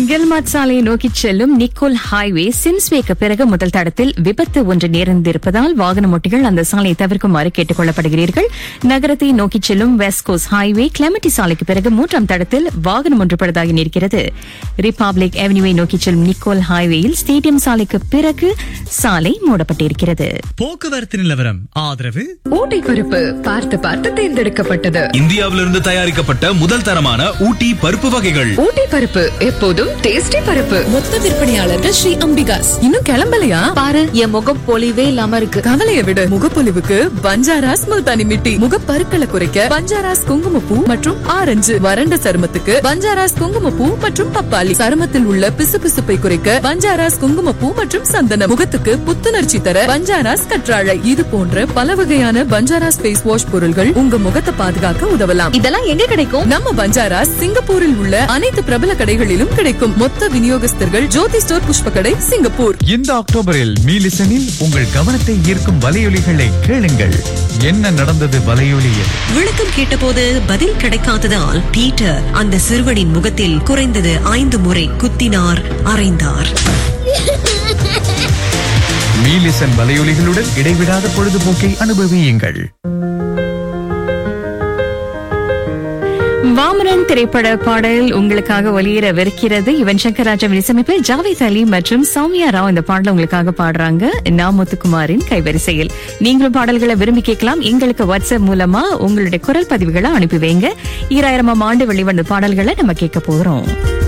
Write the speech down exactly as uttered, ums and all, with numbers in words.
கில்மார்ட் சாலையை நோக்கிச் செல்லும் நிக்கோல் ஹைவே சிம்ஸ்வேக்கு பிறகு முதல் தடத்தில் விபத்து ஒன்று நேர்ந்திருப்பதால் வாகன ஓட்டிகள் அந்த சாலையை தவிர்க்குமாறு கேட்டுக் கொள்ளப்படுகிறீர்கள். நகரத்தை நோக்கிச் செல்லும் வெஸ்ட் கோஸ்ட் ஹைவே கிளெமெட்டி சாலைக்கு பிறகு மூன்றாம் தடத்தில் வாகனம் ஒன்று பழுதாகி நிற்கிறது. ரிபப்ளிக் அவென்யூவை நோக்கிச் செல்லும் நிக்கோல் ஹைவேயில் ஸ்டேடியம் சாலைக்கு பிறகு சாலை மூடப்பட்டிருக்கிறது. போக்குவரத்து நிலவரம் ஆதரவு ஊட்டி பருப்பு பார்த்து பார்த்து தேர்ந்தெடுக்கப்பட்டது. இந்தியாவிலிருந்து தயாரிக்கப்பட்ட முதல் தரமான ஊட்டி பருப்பு வகைகள். ஊட்டி பருப்பு எப்போதும் டேஸ்டி பருப்பு. மொத்த விற்பனையாளர்கள் ஸ்ரீ அம்பிகாஸ். இன்னும் கிளம்பலையா? பாரு, என் முகம் பொலிவே இல்லாம இருக்கு. கவலையை விடு, முகப்பொலிவுக்கு பஞ்சாராஸ் முல்தானி மிட்டி. முகப்பருக்களை குறைக்க பஞ்சாராஸ் குங்குமப்பூ மற்றும் ஆரஞ்சு. வறண்ட சருமத்துக்கு பஞ்சாராஸ் குங்குமப்பூ மற்றும் பப்பாளி. சருமத்தில் உள்ள பிசுபிசுப்பை குறைக்க பஞ்சாராஸ் குங்குமப்பூ மற்றும் சந்தனம். முகத்துக்கு புத்துணர்ச்சி தர பஞ்சாராஸ் கற்றாழை. இது போன்ற பல வகையான பஞ்சாராஸ் ஃபேஸ் வாஷ் பொருள்கள் உங்க முகத்தை பாதுகாக்க உதவலாம். இதெல்லாம் எங்க கிடைக்கும்? நம்ம பஞ்சாராஸ் சிங்கப்பூரில் உள்ள அனைத்து பிரபல கடைகளிலும் கிடைக்கும். மொத்த விநியோகஸ்தர்கள் ஜோதி ஸ்டோர் புஷ்பக்கடை, சிங்கப்பூர். இந்த அக்டோபரில் மீலிசனில் உங்கள் கவனத்தை ஈர்க்கும் வலையொலிகளை கேளுங்கள். என்ன நடந்தது வலையொலியில்? விளக்கம் கேட்டபோது பதில் கிடைக்காததால் பீட்டர் அந்த சிறுவனின் முகத்தில் குறைந்தது ஐந்து முறை குத்தினார், அறைந்தார். மீலிசன் வலையொலிகளுடன் இடைவிடாத பொழுதுபோக்கை அனுபவியுங்கள். வாமரன் திரைப்பட பாடல் உங்களுக்காக ஒலியிடவிருக்கிறது. யுவன் சங்கர் ராஜாவின் இசையமைப்பில் ஜாவேத் அலி மற்றும் சௌமியா ராவ் இந்த பாடலை உங்களுக்காக பாடுறாங்க நா முத்துக்குமாரின் கைவரிசையில். நீங்களும் பாடல்களை விரும்பி கேட்கலாம். எங்களுக்கு வாட்ஸ்அப் மூலமா உங்களுடைய குரல் பதிவுகளை அனுப்பி வைங்க. ஈராயிரமாம் ஆண்டு வெளிவந்த பாடல்களை நம்ம கேட்க போகிறோம்.